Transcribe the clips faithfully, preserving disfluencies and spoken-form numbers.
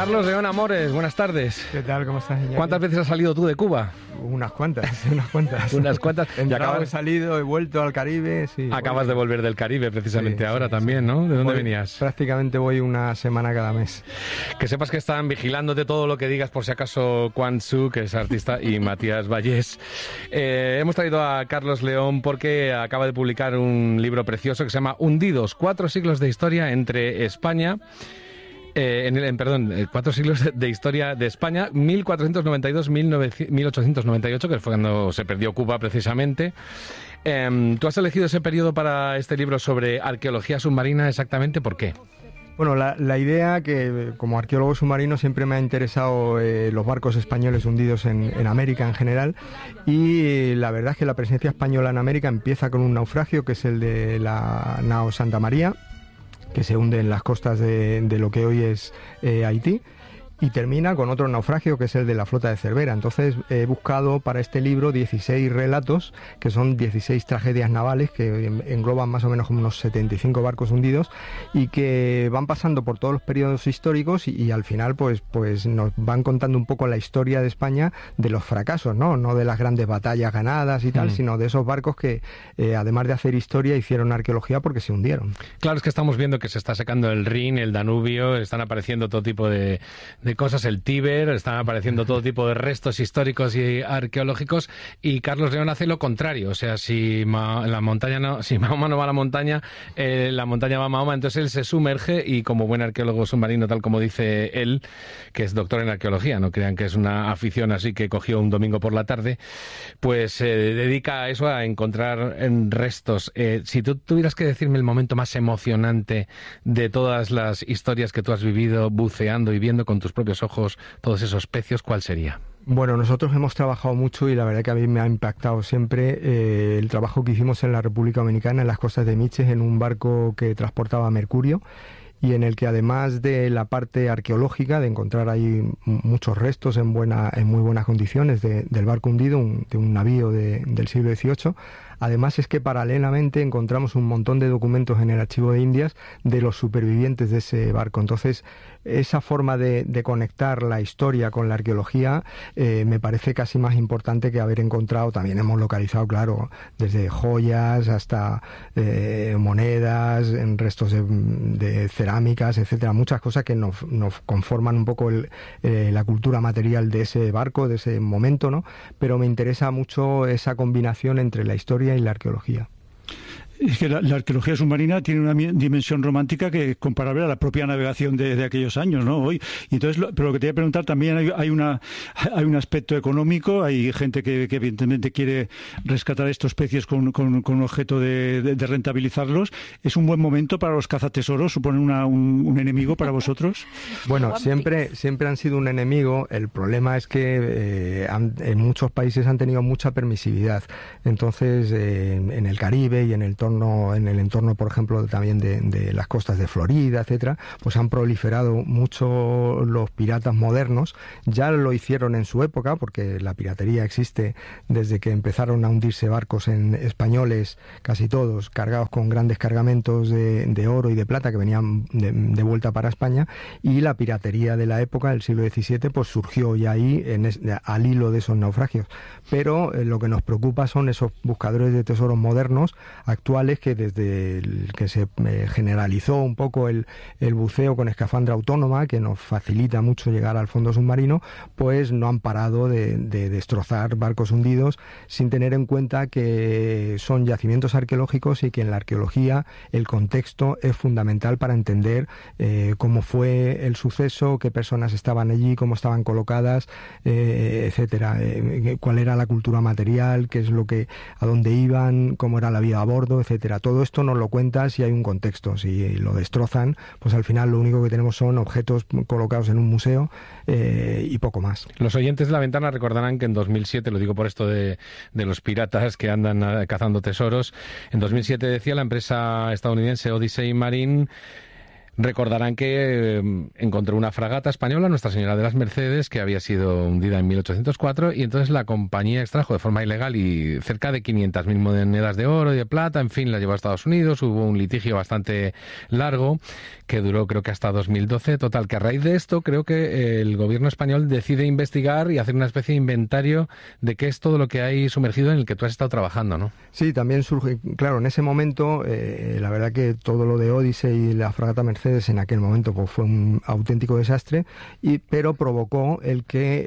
Carlos León Amores, buenas tardes. ¿Qué tal? ¿Cómo estás, Iñaki? ¿Cuántas veces has salido tú de Cuba? Unas cuantas, unas cuantas. Unas cuantas. He entrado, acabas... he salido, he vuelto al Caribe. Sí, Acabas de volver del Caribe precisamente sí, ahora sí, también, sí. ¿no? ¿De dónde voy, venías? Prácticamente voy una semana cada mes. Que sepas que están vigilándote todo lo que digas por si acaso Quan Tzu, que es artista, y Matías Vallés. Eh, hemos traído a Carlos León porque acaba de publicar un libro precioso que se llama Hundidos, cuatro siglos de historia entre España... Eh, en el, en, perdón, eh, cuatro siglos de, de historia de España, mil cuatrocientos noventa y dos a mil ochocientos noventa y ocho, que fue cuando se perdió Cuba precisamente. Eh, ¿Tú has elegido ese periodo para este libro sobre arqueología submarina exactamente por qué? Bueno, la, la idea que como arqueólogo submarino siempre me ha interesado eh, los barcos españoles hundidos en, en América en general, y la verdad es que la presencia española en América empieza con un naufragio que es el de la nao Santa María, que se hunde en las costas de, de lo que hoy es eh, Haití, y termina con otro naufragio que es el de la flota de Cervera. Entonces he buscado para este libro dieciséis relatos, que son dieciséis tragedias navales que engloban más o menos como unos setenta y cinco barcos hundidos y que van pasando por todos los periodos históricos y, y al final pues, pues nos van contando un poco la historia de España, de los fracasos, no, no de las grandes batallas ganadas y tal, mm. sino de esos barcos que eh, además de hacer historia hicieron arqueología porque se hundieron. Claro, es que estamos viendo que se está secando el Rin, el Danubio, están apareciendo todo tipo de, de cosas, el Tíber, están apareciendo todo tipo de restos históricos y arqueológicos, y Carlos León hace lo contrario, o sea, si Ma, la montaña no, si Mahoma no va a la montaña, eh, la montaña va a Mahoma, entonces él se sumerge y como buen arqueólogo submarino, tal como dice él, que es doctor en arqueología, no crean que es una afición así que cogió un domingo por la tarde, pues se eh, dedica a eso, a encontrar en restos. Eh, si tú tuvieras que decirme el momento más emocionante de todas las historias que tú has vivido buceando y viendo con tus propios ojos todos esos pecios, ¿cuál sería? Bueno, nosotros hemos trabajado mucho y la verdad que a mí me ha impactado siempre eh, el trabajo que hicimos en la República Dominicana, en las costas de Miches, en un barco que transportaba mercurio, y en el que además de la parte arqueológica, de encontrar ahí muchos restos en buena, en muy buenas condiciones de, del barco hundido, un, de un navío de, del siglo dieciocho, además es que paralelamente encontramos un montón de documentos en el Archivo de Indias de los supervivientes de ese barco. Entonces, esa forma de, de conectar la historia con la arqueología eh, me parece casi más importante que haber encontrado, también hemos localizado, claro, desde joyas hasta eh, monedas, en restos de, de cerámicas, etcétera, muchas cosas que nos, nos conforman un poco el, eh, la cultura material de ese barco, de ese momento, ¿no? Pero me interesa mucho esa combinación entre la historia y la arqueología. Es que la, la arqueología submarina tiene una dimensión romántica que es comparable a la propia navegación de, de aquellos años, ¿no? Hoy. Y entonces, lo, pero lo que te voy a preguntar, también hay, hay, una, hay un aspecto económico, hay gente que, que evidentemente quiere rescatar estos peces con, con, con objeto de, de, de rentabilizarlos. ¿Es un buen momento para los cazatesoros? ¿Supone una, un, un enemigo para vosotros? Bueno, siempre, siempre han sido un enemigo. El problema es que eh, han, en muchos países han tenido mucha permisividad. Entonces, eh, en, en el Caribe y en el en el entorno, por ejemplo, también de, de las costas de Florida, etcétera, pues han proliferado mucho los piratas modernos. Ya lo hicieron en su época, porque la piratería existe desde que empezaron a hundirse barcos en españoles, casi todos, cargados con grandes cargamentos de, de oro y de plata que venían de, de vuelta para España, y la piratería de la época, del siglo diecisiete, pues surgió ya ahí en es, al hilo de esos naufragios. Pero eh, lo que nos preocupa son esos buscadores de tesoros modernos, actuales, que desde el que se eh, generalizó un poco el, el buceo con escafandra autónoma, que nos facilita mucho llegar al fondo submarino, pues no han parado de, de destrozar barcos hundidos sin tener en cuenta que son yacimientos arqueológicos y que en la arqueología el contexto es fundamental para entender eh, cómo fue el suceso, qué personas estaban allí, cómo estaban colocadas, eh, etcétera, eh, cuál era la cultura material, qué es lo que, a dónde iban, cómo era la vida a bordo, etcétera. Todo esto nos lo cuenta si hay un contexto. Si lo destrozan, pues al final lo único que tenemos son objetos colocados en un museo eh, y poco más. Los oyentes de La Ventana recordarán que en dos mil siete, lo digo por esto de, de los piratas que andan cazando tesoros, en dos mil siete decía la empresa estadounidense Odyssey Marine: Recordarán que eh, encontró una fragata española, Nuestra Señora de las Mercedes, que había sido hundida en mil ochocientos cuatro, y entonces la compañía extrajo de forma ilegal y cerca de quinientas mil monedas de oro y de plata, en fin, la llevó a Estados Unidos, hubo un litigio bastante largo que duró creo que hasta dos mil doce. Total, que a raíz de esto creo que el gobierno español decide investigar y hacer una especie de inventario de qué es todo lo que hay sumergido en el que tú has estado trabajando, ¿no? Sí, también surge, claro, en ese momento, eh, la verdad que todo lo de Odyssey y la fragata Mercedes en aquel momento pues fue un auténtico desastre, y pero provocó el que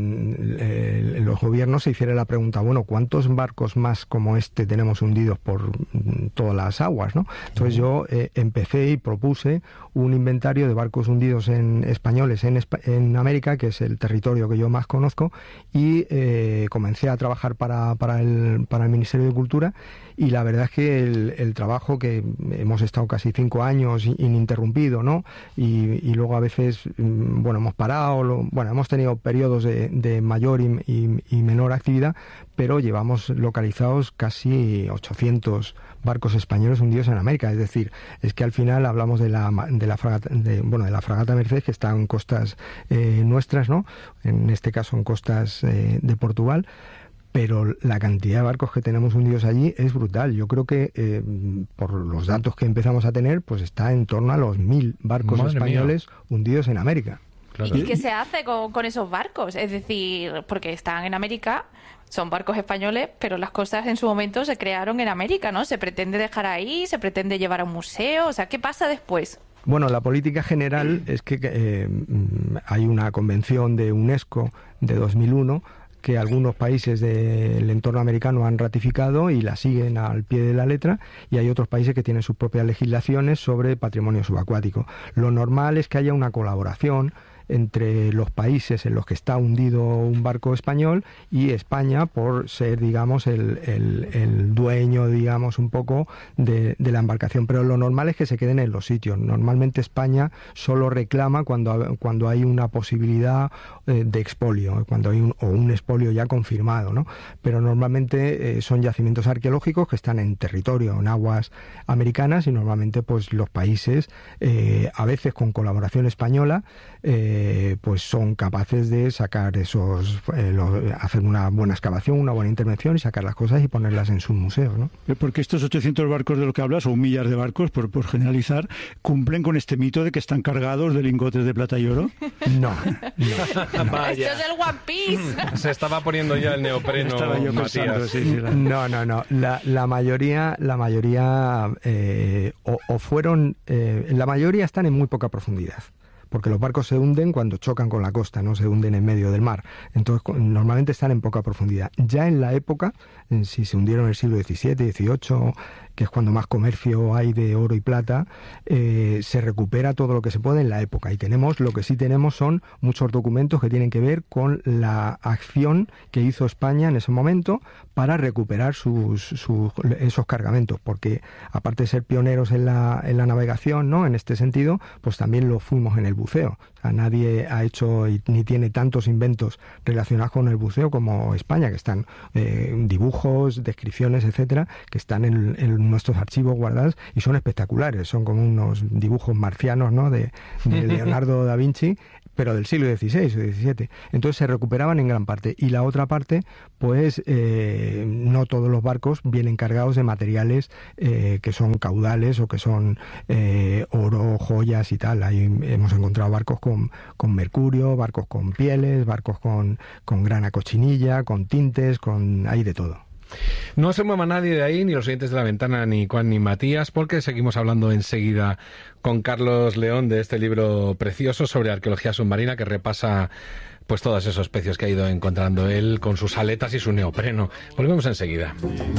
eh, los gobiernos se hicieran la pregunta, bueno, ¿cuántos barcos más como este tenemos hundidos por todas las aguas, ¿no? Entonces yo eh, empecé y propuse un inventario de barcos hundidos en españoles en, en América, que es el territorio que yo más conozco, y eh, comencé a trabajar para, para, el, para el Ministerio de Cultura, y la verdad es que el, el trabajo, que hemos estado casi cinco años ininterrumpido, ¿no? Y, y luego a veces, bueno, hemos parado, lo, bueno, hemos tenido periodos de, de mayor y, y, y menor actividad, pero llevamos localizados casi ochocientos barcos españoles hundidos en América. Es decir, es que al final hablamos de la de la fragata, de, bueno, de la fragata Mercedes, que está en costas eh, nuestras, ¿no? En este caso en costas eh, de Portugal. Pero la cantidad de barcos que tenemos hundidos allí es brutal. Yo creo que eh, por los datos que empezamos a tener, pues está en torno a los mil barcos Madre españoles mía. hundidos en América. Claro. ¿Y qué se hace con, con esos barcos? Es decir, porque están en América, son barcos españoles, pero las cosas en su momento se crearon en América, ¿no? ¿Se pretende dejar ahí? ¿Se pretende llevar a un museo? O sea, ¿qué pasa después? Bueno, la política general es que eh, hay una convención de UNESCO de dos mil uno que algunos países del entorno americano han ratificado y la siguen al pie de la letra, y hay otros países que tienen sus propias legislaciones sobre patrimonio subacuático. Lo normal es que haya una colaboración entre los países en los que está hundido un barco español y España, por ser, digamos, el, el, el dueño, digamos, un poco de, de la embarcación. Pero lo normal es que se queden en los sitios. Normalmente España solo reclama cuando, cuando hay una posibilidad eh, de expolio, cuando hay un, o un expolio ya confirmado, ¿no? Pero normalmente eh, son yacimientos arqueológicos que están en territorio, en aguas americanas, y normalmente pues los países, eh, a veces con colaboración española, eh, Eh, pues son capaces de sacar esos, eh, lo, hacer una buena excavación, una buena intervención y sacar las cosas y ponerlas en sus museos, ¿no? Porque estos ochocientos barcos de los que hablas, o un millar de barcos, por, por generalizar, ¿cumplen con este mito de que están cargados de lingotes de plata y oro? No, no. Vaya. Esto es el One Piece. Se estaba poniendo ya el neopreno, Estaba yo pensando, sí, sí, la... No, no, no. La, la mayoría, la mayoría eh, o, o fueron, eh, la mayoría están en muy poca profundidad, porque los barcos se hunden cuando chocan con la costa, no se hunden en medio del mar. Entonces, normalmente están en poca profundidad. Ya en la época, si se hundieron en el siglo diecisiete, dieciocho, que es cuando más comercio hay de oro y plata, eh, se recupera todo lo que se puede en la época. Y tenemos, lo que sí tenemos son muchos documentos que tienen que ver con la acción que hizo España en ese momento para recuperar sus, sus, esos cargamentos, porque aparte de ser pioneros en la, en la navegación, ¿no?, en este sentido, pues también lo fuimos en el buceo. O sea, nadie ha hecho y, ni tiene tantos inventos relacionados con el buceo como España, que están eh, dibujos, descripciones, etcétera, que están en, en nuestros archivos guardados y son espectaculares. Son como unos dibujos marcianos, ¿no?, de, de Leonardo da Vinci, pero del siglo dieciséis o diecisiete. Entonces se recuperaban en gran parte. Y la otra parte, pues eh, no todos los barcos vienen cargados de materiales eh, que son caudales o que son eh, oro, joyas y tal. Ahí hemos encontrado barcos con, con mercurio, barcos con pieles, barcos con, con grana cochinilla, con tintes, con hay de todo. No se mueva nadie de ahí, ni los oyentes de La Ventana, ni Juan, ni Matías, porque seguimos hablando enseguida con Carlos León de este libro precioso sobre arqueología submarina que repasa pues todos esos pecios que ha ido encontrando él con sus aletas y su neopreno. Volvemos enseguida.